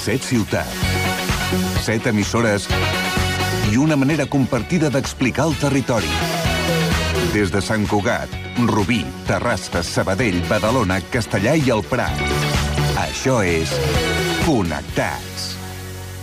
7 ciutats, 7 emissores i una manera compartida d'explicar el territori. Des de Sant Cugat, Rubí, Terrassa, Sabadell, Badalona, Castellà i el Prat. Això és Connectats.